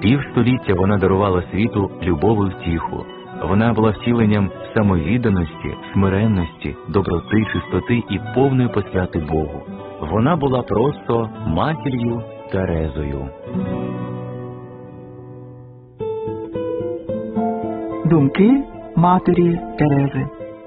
Півстоліття вона дарувала світу любов і втіху. Вона була втіленням самовідданості, смиренності, доброти, чистоти і повної посвяти Богу. Вона була просто матір'ю Терезою. Думки матері Терези.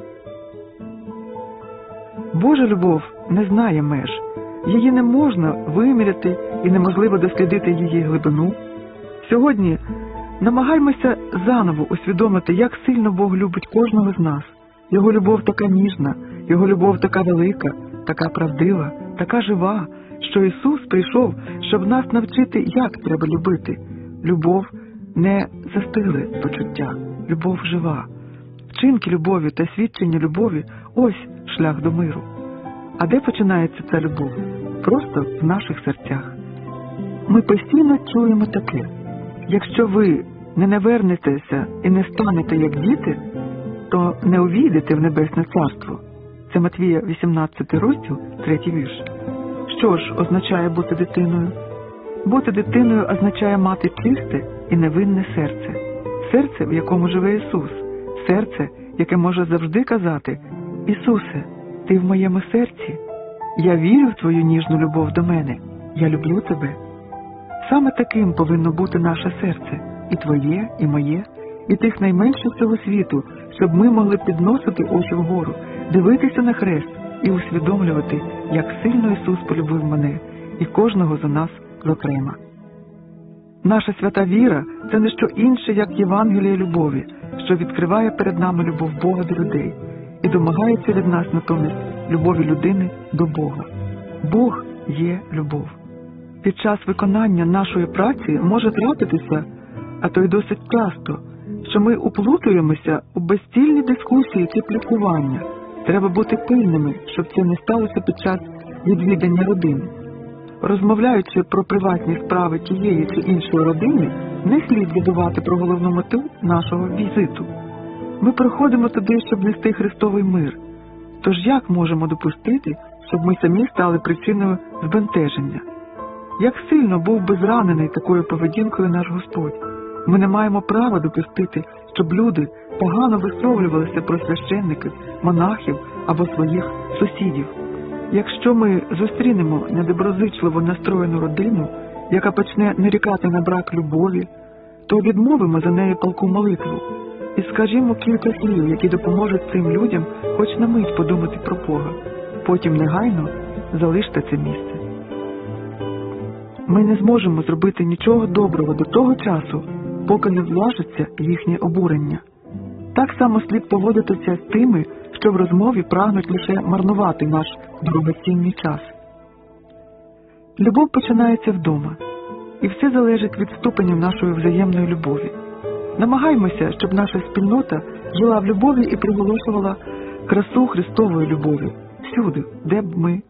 Божа любов не знає меж. Її не можна виміряти і неможливо дослідити її глибину. Сьогодні намагаймося заново усвідомити, як сильно Бог любить кожного з нас. Його любов така ніжна, Його любов така велика, така правдива, така жива, що Ісус прийшов, щоб нас навчити, як треба любити. Любов не застигле почуття, любов жива. Вчинки любові та свідчення любові – ось шлях до миру. А де починається ця любов? Просто в наших серцях. Ми постійно чуємо таке: якщо ви не навернетеся і не станете як діти, то не увійдете в Небесне Царство. Це Матвія 18 розділ, 3 вірш. Що ж означає бути дитиною? Бути дитиною означає мати чисте і невинне серце. Серце, в якому живе Ісус. Серце, яке може завжди казати: «Ісусе, Ти в моєму серці. Я вірю в Твою ніжну любов до мене. Я люблю Тебе». Саме таким повинно бути наше серце. І твоє, і моє, і тих найменших цього світу, щоб ми могли підносити очі вгору, дивитися на хрест і усвідомлювати, як сильно Ісус полюбив мене і кожного за нас зокрема. Наша свята віра – це не що інше, як Євангеліє любові, що відкриває перед нами любов Бога до людей і домагається від нас натомість любові людини до Бога. Бог є любов. Під час виконання нашої праці може трапитися, а то й досить часто, що ми уплутуємося у безцільні дискусії чи пліткування. Треба бути пильними, щоб це не сталося під час відвідання родини. Розмовляючи про приватні справи тієї чи іншої родини, не слід забувати про головну мету нашого візиту. Ми приходимо туди, щоб нести Христовий мир. Тож як можемо допустити, щоб ми самі стали причиною збентеження? Як сильно був би зранений такою поведінкою наш Господь? Ми не маємо права допустити, щоб люди погано висловлювалися про священників, монахів або своїх сусідів. Якщо ми зустрінемо недоброзичливо настроєну родину, яка почне нарікати на брак любові, то відмовимо за неї палку молитву і скажімо кілька слів, які допоможуть цим людям хоч на мить подумати про Бога. Потім негайно залиште це місце. Ми не зможемо зробити нічого доброго до того часу, поки не влажиться їхнє обурення. Так само слід поводитися з тими, що в розмові прагнуть лише марнувати наш дорогоцінний час. Любов починається вдома, і все залежить від ступенів нашої взаємної любові. Намагаймося, щоб наша спільнота жила в любові і приголошувала красу Христової любові всюди, де б ми